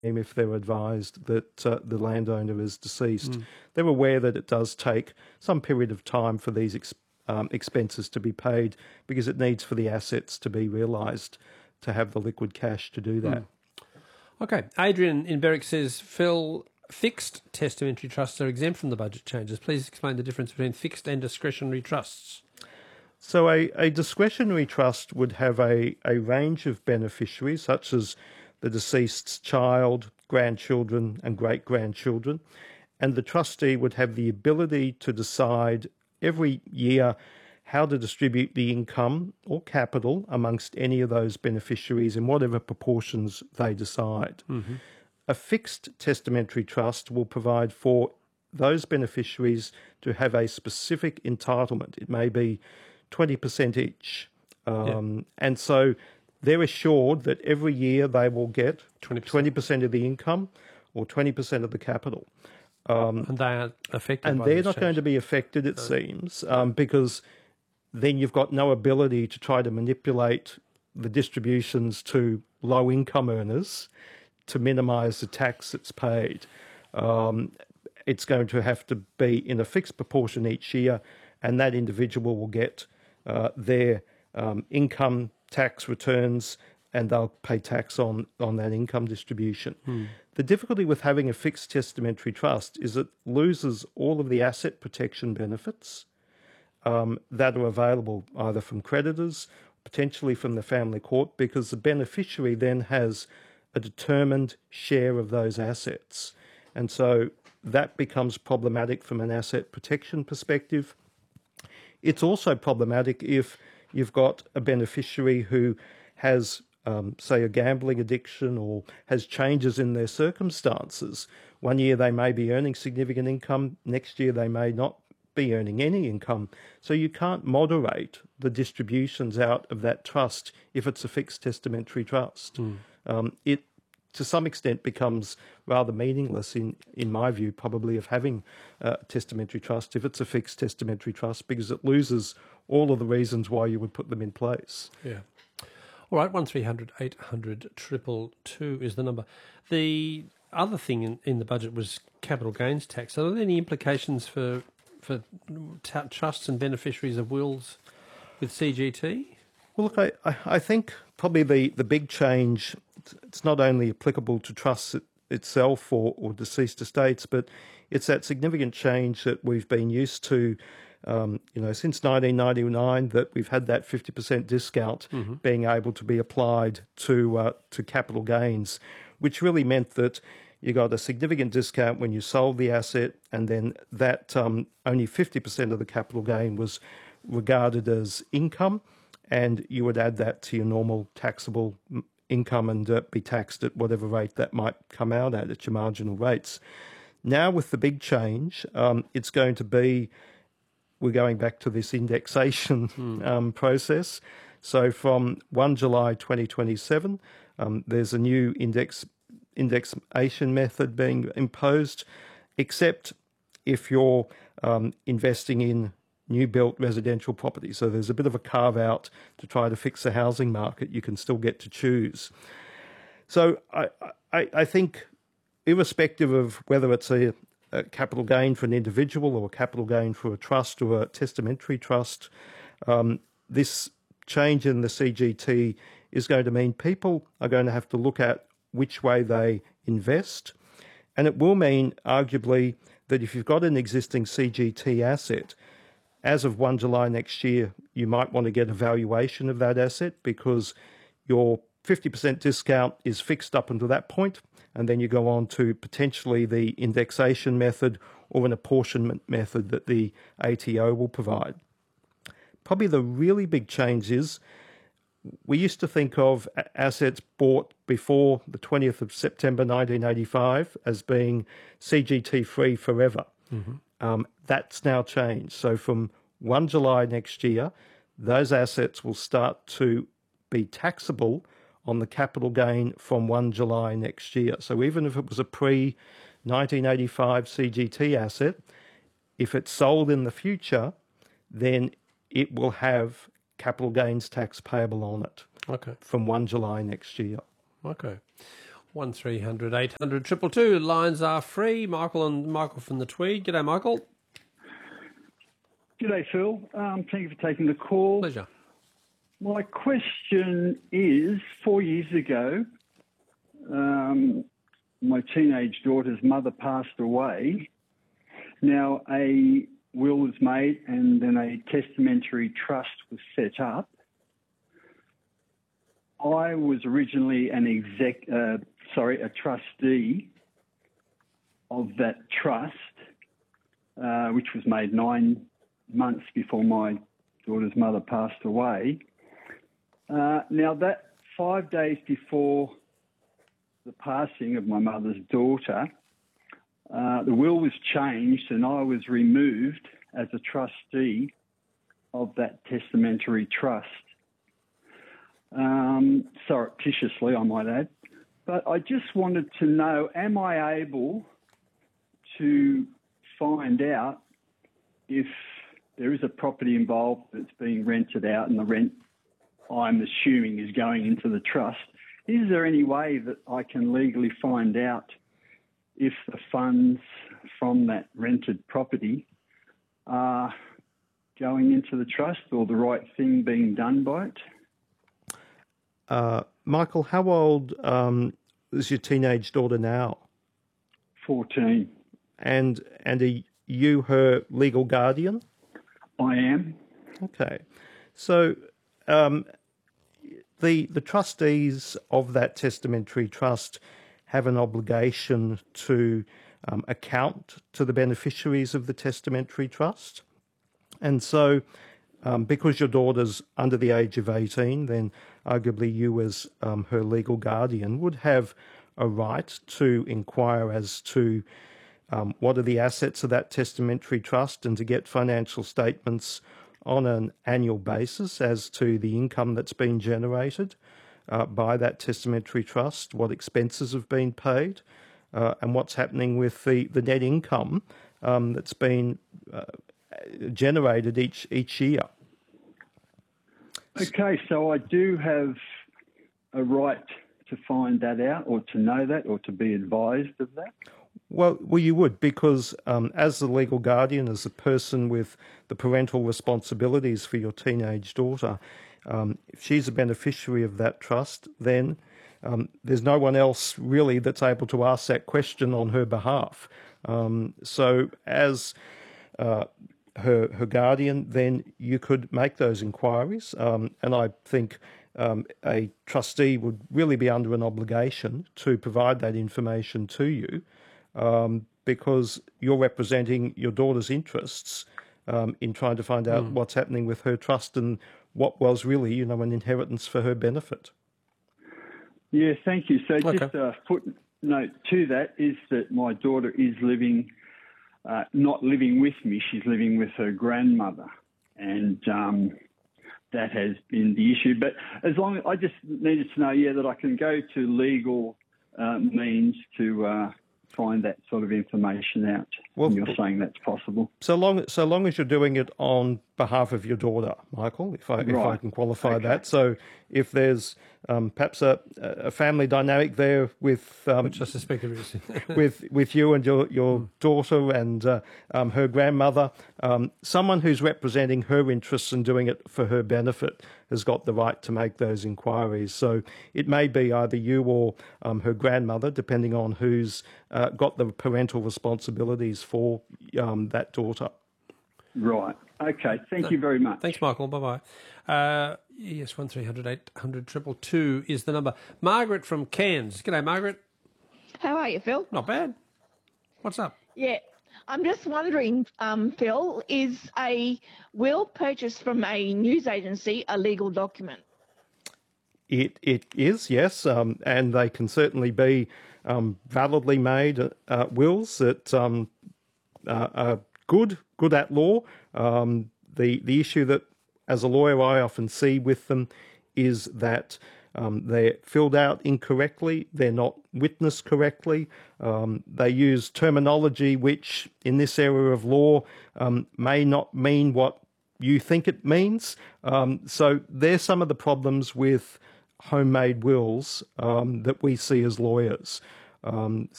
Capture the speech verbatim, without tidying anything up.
if they're advised that uh, the landowner is deceased. Mm. They're aware that it does take some period of time for these ex- um, expenses to be paid because it needs for the assets to be realised to have the liquid cash to do that. Mm. Okay. Adrian in Berwick says, Phil, fixed testamentary trusts are exempt from the budget changes. Please explain the difference between fixed and discretionary trusts. So a, a discretionary trust would have a, a range of beneficiaries, such as the deceased's child, grandchildren and great-grandchildren, and the trustee would have the ability to decide every year how to distribute the income or capital amongst any of those beneficiaries in whatever proportions they decide. Mm-hmm. A fixed testamentary trust will provide for those beneficiaries to have a specific entitlement. It may be twenty percent each. Um, yeah. And so they're assured that every year they will get twenty percent of the income or twenty percent of the capital. Um, and they are affected and by they're this not change. going to be affected, it no. seems, um, because then you've got no ability to try to manipulate the distributions to low-income earners to minimise the tax that's paid. Um, it's going to have to be in a fixed proportion each year, and that individual will get uh, their um, income tax returns and they'll pay tax on, on that income distribution. Hmm. The difficulty with having a fixed testamentary trust is it loses all of the asset protection benefits um, that are available either from creditors, potentially from the family court, because the beneficiary then has a determined share of those assets. And so that becomes problematic from an asset protection perspective. It's also problematic if you've got a beneficiary who has, um, say, a gambling addiction or has changes in their circumstances. One year they may be earning significant income, next year they may not be earning any income. So you can't moderate the distributions out of that trust if it's a fixed testamentary trust. Mm. Um, it, to some extent, becomes rather meaningless, in, in my view, probably, of having a testamentary trust if it's a fixed testamentary trust, because it loses all of the reasons why you would put them in place. Yeah. All right, one three hundred eight hundred two two two is the number. The other thing in, in the budget was capital gains tax. Are there any implications for for t- trusts and beneficiaries of wills with C G T? Well, look, I, I think probably the, the big change, it's not only applicable to trusts it, itself or, or deceased estates, but it's that significant change that we've been used to, um, you know, since nineteen ninety-nine, that we've had that fifty percent discount mm-hmm. being able to be applied to uh, to capital gains, which really meant that you got a significant discount when you sold the asset, and then that um, only fifty percent of the capital gain was regarded as income, and you would add that to your normal taxable income and uh, be taxed at whatever rate that might come out at, at your marginal rates. Now with the big change, um, it's going to be, we're going back to this indexation mm. um, process. So from first of July twenty twenty-seven, um, there's a new index indexation method being imposed, except if you're um, investing in new built residential property. So there's a bit of a carve out to try to fix the housing market. You can still get to choose. So I, I, I think irrespective of whether it's a, a capital gain for an individual or a capital gain for a trust or a testamentary trust, um, this change in the C G T is going to mean people are going to have to look at which way they invest. And it will mean, arguably, that if you've got an existing C G T asset, as of first of July next year, you might want to get a valuation of that asset because your fifty percent discount is fixed up until that point, and then you go on to potentially the indexation method or an apportionment method that the A T O will provide. Probably the really big change is we used to think of assets bought before the twentieth of September nineteen eighty-five as being C G T free forever. Mm-hmm. Um, that's now changed. So from first of July next year, those assets will start to be taxable on the capital gain from first of July next year. So even if it was a pre nineteen eighty-five C G T asset, if it's sold in the future, then it will have capital gains tax payable on it. Okay. From first of July next year. Okay. One three hundred eight hundred triple two. Lines are free. Michael and Michael from the Tweed. G'day, Michael. G'day, Phil. Um, thank you for taking the call. Pleasure. My question is, four years ago, um, my teenage daughter's mother passed away. Now, a will was made and then a testamentary trust was set up. I was originally an exec, uh, sorry, a trustee of that trust, uh, which was made nine months before my daughter's mother passed away. Uh, now, that five days before the passing of my mother's daughter, uh, the will was changed and I was removed as a trustee of that testamentary trust. Um, surreptitiously, I might add. But I just wanted to know, am I able to find out if there is a property involved that's being rented out and the rent, I'm assuming, is going into the trust? Is there any way that I can legally find out if the funds from that rented property are going into the trust or the right thing being done by it? Uh, Michael, how old um, is your teenage daughter now? fourteen. And and are you her legal guardian? I am. Okay. So um, the the trustees of that testamentary trust have an obligation to um, account to the beneficiaries of the testamentary trust. And so um, because your daughter's under the age of eighteen, then arguably you as um, her legal guardian would have a right to inquire as to um, what are the assets of that testamentary trust and to get financial statements on an annual basis as to the income that's been generated uh, by that testamentary trust, what expenses have been paid, uh, and what's happening with the, the net income um, that's been uh, generated each each year. Okay, so I do have a right to find that out or to know that or to be advised of that? Well, well, you would, because um, as the legal guardian, as the person with the parental responsibilities for your teenage daughter, um, if she's a beneficiary of that trust, then um, there's no one else really that's able to ask that question on her behalf. Um, so as uh, her her guardian, then you could make those inquiries, um, and I think um, a trustee would really be under an obligation to provide that information to you, um, because you're representing your daughter's interests um, in trying to find out mm. what's happening with her trust and what was really, you know, an inheritance for her benefit. Yeah, thank you. So Okay. just a footnote to that is that my daughter is living. Uh, not living with me, she's living with her grandmother, and um, that has been the issue. But as long as I just needed to know, yeah, that I can go to legal uh, means to uh, find that sort of information out. Well, and you're saying that's possible. So long, so long as you're doing it on behalf of your daughter, Michael, if I if I Right. can qualify Okay. that. So if there's um, perhaps a, a family dynamic there with um, Which I suspect there is. with with you and your your daughter and uh, um, her grandmother, um, someone who's representing her interests and doing it for her benefit has got the right to make those inquiries. So it may be either you or um, her grandmother, depending on who's uh, got the parental responsibilities for um, that daughter. Right. Okay. Thank you very much. Thanks, Michael. Bye-bye. Uh, yes, one three hundred eight hundred triple two is the number. Margaret from Cairns. G'day, Margaret. How are you, Phil? Not bad. What's up? Yeah, I'm just wondering, um, Phil, is a will purchased from a news agency a legal document? It it is, yes, um, and they can certainly be um, validly made uh, wills that um, uh, are good, good at law. Um, the the issue that, as a lawyer, I often see with them is that um, they're filled out incorrectly, they're not witnessed correctly, um, they use terminology which, in this area of law, um, may not mean what you think it means. Um, so there's some of the problems with homemade wills um, that we see as lawyers. Um,